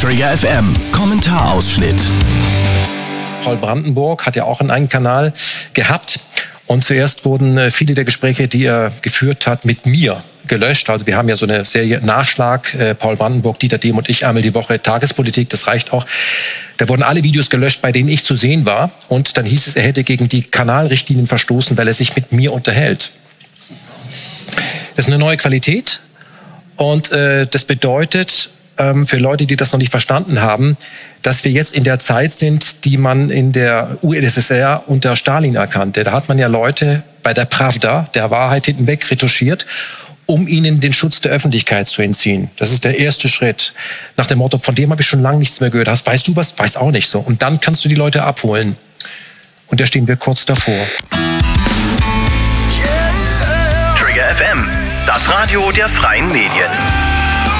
Trigger FM, Kommentarausschnitt. Paul Brandenburg hat ja auch einen Kanal gehabt. Und zuerst wurden viele der Gespräche, die er geführt hat, mit mir gelöscht. Also wir haben ja so eine Serie Nachschlag, Paul Brandenburg, Dieter Dehm und ich, einmal die Woche Tagespolitik, das reicht auch. Da wurden alle Videos gelöscht, bei denen ich zu sehen war. Und dann hieß es, er hätte gegen die Kanalrichtlinien verstoßen, weil er sich mit mir unterhält. Das ist eine neue Qualität. Und das bedeutet für Leute, die das noch nicht verstanden haben, dass wir jetzt in der Zeit sind, die man in der UdSSR unter Stalin erkannte. Da hat man ja Leute bei der Pravda, der Wahrheit hintenweg, retuschiert, um ihnen den Schutz der Öffentlichkeit zu entziehen. Das ist der erste Schritt. Nach dem Motto, von dem habe ich schon lange nichts mehr gehört. Weißt du was? Weiß auch nicht so. Und dann kannst du die Leute abholen. Und da stehen wir kurz davor. Trigger FM, das Radio der freien Medien.